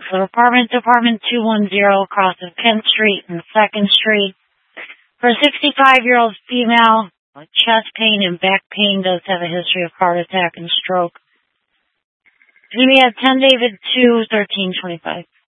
for apartment 210 across of Kent Street and 2nd Street. For a 65-year-old female with chest pain and back pain, does have a history of heart attack and stroke. Give me at 10 David 2 1325.